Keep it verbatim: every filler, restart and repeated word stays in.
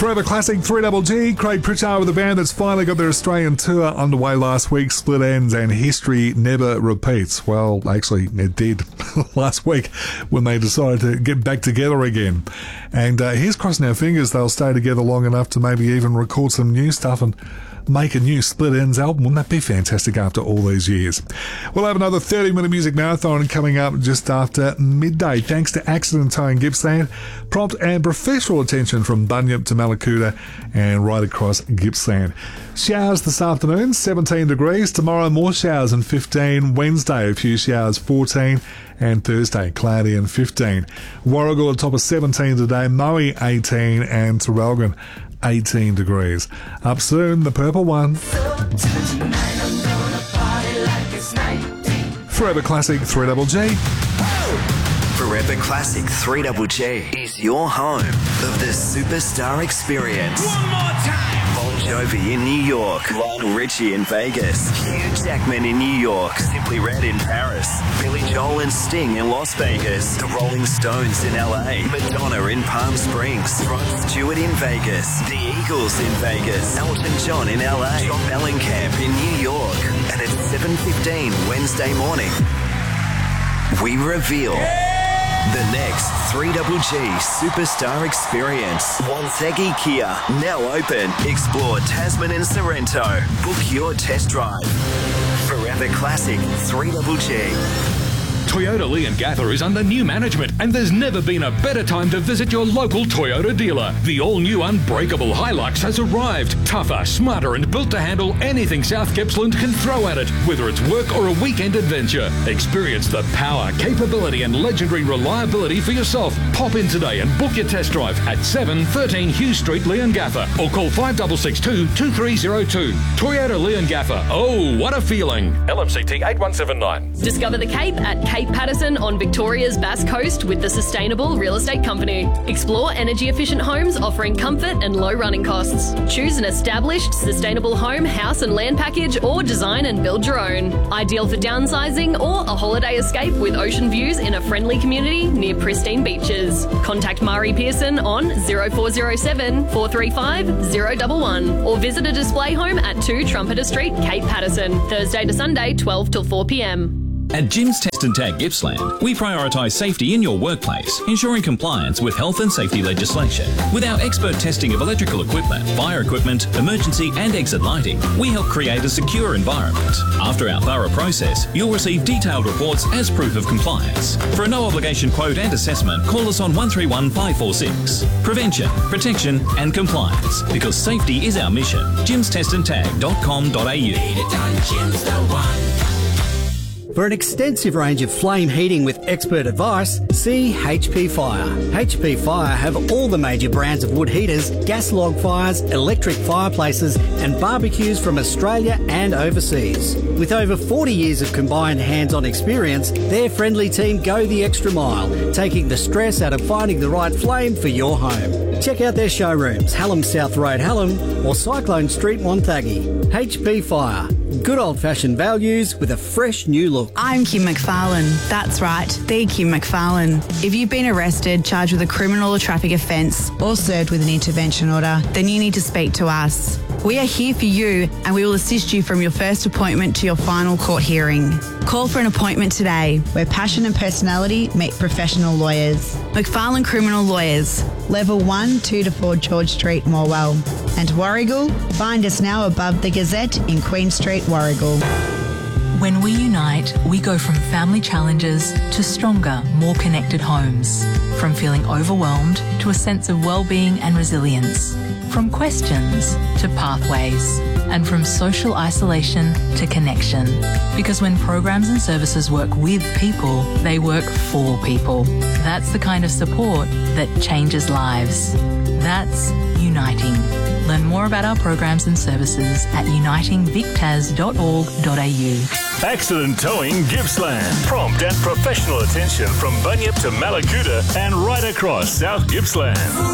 Forever Classic three Double G, Craig Pritchard with a band that's finally got their Australian tour underway last week. Split Ends and History Never Repeats. Well, actually, it did last week when they decided to get back together again. And uh, here's crossing our fingers they'll stay together long enough to maybe even record some new stuff and make a new Split Ends album. Wouldn't that be fantastic after all these years? We'll have another thirty minute music marathon coming up just after midday, thanks to Accident Towing Gippsland, prompt and professional attention from Bunyip to Mallacoota and right across Gippsland. Showers this afternoon, seventeen degrees. Tomorrow, more showers and fifteen. Wednesday, a few showers, fourteen. And Thursday, cloudy and fifteen. Warragul at top of seventeen today, Moe eighteen, and Terrelgan eighteen degrees. Up soon, the purple one. Forever Classic three Double G. Forever Classic three Double G is your home of the superstar experience. One more time. Bon Jovi in New York, Lionel Richie in Vegas, Hugh Jackman in New York, Simply Red in Paris, Billy Joel and Sting in Las Vegas, the Rolling Stones in L A, Madonna in Palm Springs, Rod Stewart in Vegas, the Eagles in Vegas, Elton John in L A, John Mellencamp in New York, and at seven fifteen Wednesday morning, we reveal the next three Double G Superstar Experience. Wonthaggi Kia, now open. Explore Tasman and Sorrento. Book your test drive. Forever Classic three Double G. Toyota Leongatha is under new management, and there's never been a better time to visit your local Toyota dealer. The all-new Unbreakable Hilux has arrived. Tougher, smarter, and built to handle anything South Gippsland can throw at it, whether it's work or a weekend adventure. Experience the power, capability, and legendary reliability for yourself. Pop in today and book your test drive at seven thirteen Hughes Street, Leongatha, or call five six six two, two three zero two. Toyota Leongatha. Oh, what a feeling. L M C T eight one seven nine. Discover the Cape at Cape Patterson on Victoria's Bass Coast with the Sustainable Real Estate Company. Explore energy-efficient homes offering comfort and low running costs. Choose an established, sustainable home, house and land package, or design and build your own. Ideal for downsizing or a holiday escape with ocean views in a friendly community near pristine beaches. Contact Mari Pearson on zero four zero seven, four three five, zero one one or visit a display home at two Trumpeter Street, Cape Patterson, Thursday to Sunday, twelve till four p m. At Jim's Test and Tag Gippsland, we prioritise safety in your workplace, ensuring compliance with health and safety legislation. With our expert testing of electrical equipment, fire equipment, emergency and exit lighting, we help create a secure environment. After our thorough process, you'll receive detailed reports as proof of compliance. For a no-obligation quote and assessment, call us on one three one, five four six. Prevention, protection and compliance, because safety is our mission. jims test and tag dot com dot a u. For an extensive range of flame heating with expert advice, see H P Fire. H P Fire have all the major brands of wood heaters, gas log fires, electric fireplaces and barbecues from Australia and overseas. With over forty years of combined hands-on experience, their friendly team go the extra mile, taking the stress out of finding the right flame for your home. Check out their showrooms, Hallam South Road, Hallam, or Cyclone Street, Wonthaggi. H P Fire. Good old-fashioned values with a fresh new look. I'm Kim McFarlane. That's right, the Kim McFarlane. If you've been arrested, charged with a criminal or traffic offence, or served with an intervention order, then you need to speak to us. We are here for you and we will assist you from your first appointment to your final court hearing. Call for an appointment today, where passion and personality meet professional lawyers. McFarlane Criminal Lawyers, Level one, two to four George Street, Morwell. And Warragul, find us now above the Gazette in Queen Street, Warragul. When we unite, we go from family challenges to stronger, more connected homes. From feeling overwhelmed to a sense of well-being and resilience. From questions to pathways. And from social isolation to connection. Because when programs and services work with people, they work for people. That's the kind of support that changes lives. That's uniting. Learn more about our programs and services at uniting vic tas dot org dot a u. Accident Towing Gippsland. Prompt and professional attention from Bunyip to Mallacoota and right across South Gippsland.